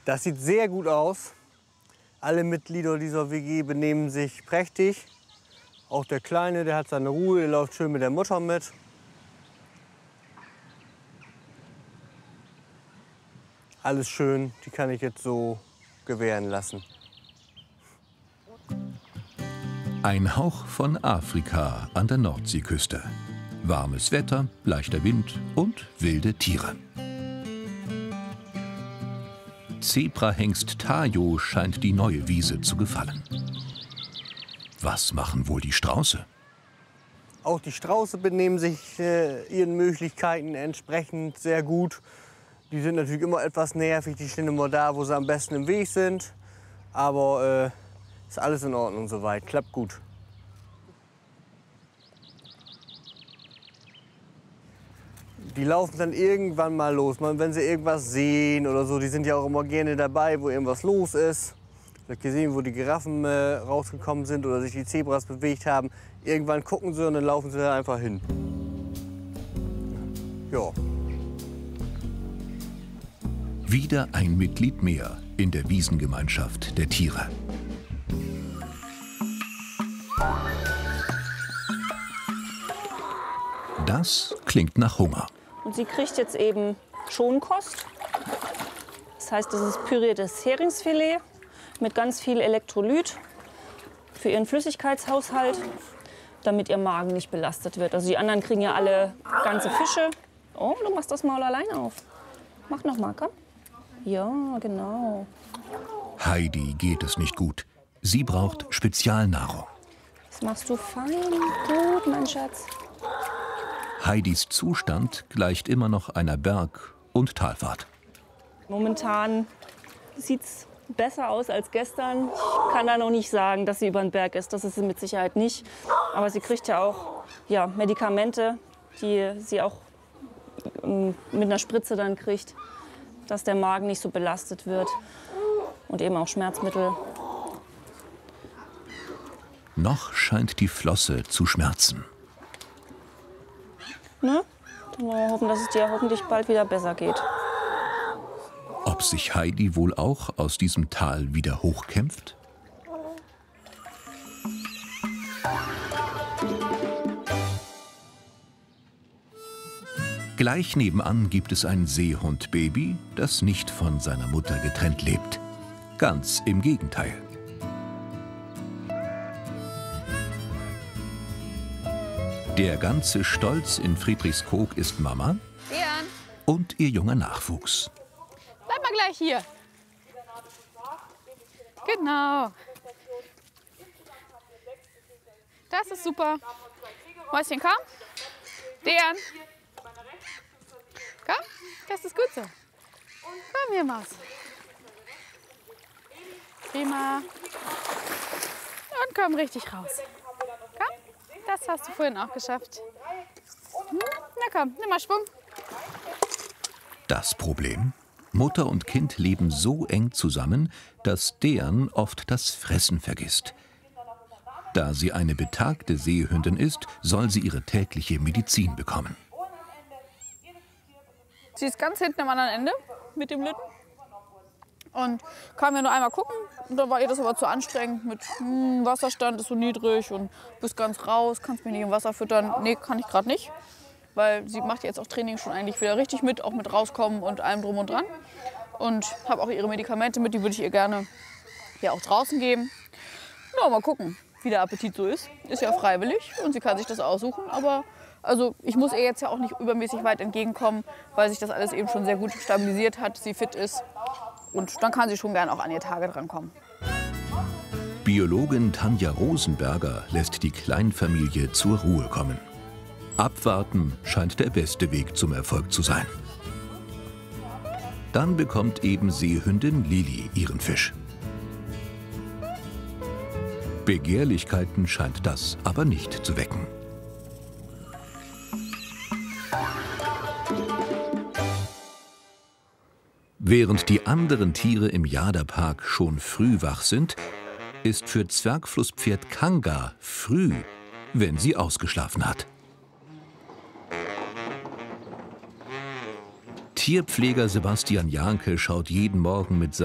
Das sieht sehr gut aus. Alle Mitglieder dieser WG benehmen sich prächtig. Auch der Kleine, der hat seine Ruhe, der läuft schön mit der Mutter mit. Alles schön, die kann ich jetzt so gewähren lassen. Ein Hauch von Afrika an der Nordseeküste. Warmes Wetter, leichter Wind und wilde Tiere. Zebrahengst Tayo scheint die neue Wiese zu gefallen. Was machen wohl die Strauße? Auch die Strauße benehmen sich ihren Möglichkeiten entsprechend sehr gut. Die sind natürlich immer etwas nervig, die stehen immer da, wo sie am besten im Weg sind. Aber ist alles in Ordnung soweit, klappt gut. Die laufen dann irgendwann mal los, wenn sie irgendwas sehen oder so. Die sind ja auch immer gerne dabei, wo irgendwas los ist. Ich habe gesehen, wo die Giraffen rausgekommen sind oder sich die Zebras bewegt haben. Irgendwann gucken sie und dann laufen sie da einfach hin. Ja. Wieder ein Mitglied mehr in der Wiesengemeinschaft der Tiere. Das klingt nach Hunger. Und sie kriegt jetzt eben Schonkost. Das heißt, das ist püriertes Heringsfilet mit ganz viel Elektrolyt für ihren Flüssigkeitshaushalt, damit ihr Magen nicht belastet wird. Also die anderen kriegen ja alle ganze Fische. Oh, du machst das Maul allein auf. Mach noch mal, komm. Ja, genau. Heidi geht es nicht gut. Sie braucht Spezialnahrung. Das machst du fein. Gut, mein Schatz. Heidis Zustand gleicht immer noch einer Berg- und Talfahrt. Momentan sieht es besser aus als gestern. Ich kann da noch nicht sagen, dass sie über den Berg ist. Das ist sie mit Sicherheit nicht. Aber sie kriegt ja auch Medikamente, die sie auch mit einer Spritze dann kriegt, dass der Magen nicht so belastet wird. Und eben auch Schmerzmittel. Noch scheint die Flosse zu schmerzen. Ne? Dann wollen wir hoffen, dass es dir hoffentlich bald wieder besser geht. Ob sich Heidi wohl auch aus diesem Tal wieder hochkämpft? Gleich nebenan gibt es ein Seehund-Baby, das nicht von seiner Mutter getrennt lebt. Ganz im Gegenteil. Der ganze Stolz in Friedrichskoog ist Mama Dejan, und ihr junger Nachwuchs. bleib mal gleich hier. Genau. Das ist super. Mäuschen, komm. Dejan. Komm, das ist gut so. Komm hier, Maus. Prima. Und komm richtig raus. Komm, das hast du vorhin auch geschafft. Na komm, nimm mal Schwung. Das Problem? Mutter und Kind leben so eng zusammen, dass Dejan oft das Fressen vergisst. Da sie eine betagte Seehündin ist, soll sie ihre tägliche Medizin bekommen. Sie ist ganz hinten am anderen Ende mit dem Litten. Und kam ja nur einmal gucken. Und dann war ihr das aber zu anstrengend mit Wasserstand ist so niedrig und bist ganz raus, kannst mich nicht im Wasser füttern. Nee, kann ich gerade nicht. Weil sie macht jetzt auch Training schon eigentlich wieder richtig mit, auch mit rauskommen und allem drum und dran. Und habe auch ihre Medikamente mit, die würde ich ihr gerne hier auch draußen geben. Ja, mal gucken, wie der Appetit so ist. Ist ja freiwillig und sie kann sich das aussuchen. Aber also ich muss ihr jetzt ja auch nicht übermäßig weit entgegenkommen, weil sich das alles eben schon sehr gut stabilisiert hat, sie fit ist. Und dann kann sie schon gern auch an ihr Tage drankommen. Biologin Tanja Rosenberger lässt die Kleinfamilie zur Ruhe kommen. Abwarten scheint der beste Weg zum Erfolg zu sein. Dann bekommt eben Seehündin Lili ihren Fisch. Begehrlichkeiten scheint das aber nicht zu wecken. Während die anderen Tiere im Jada-Park schon früh wach sind, ist für Zwergflusspferd Kanga früh, wenn sie ausgeschlafen hat. Tierpfleger Sebastian Jahnke schaut jeden Morgen mit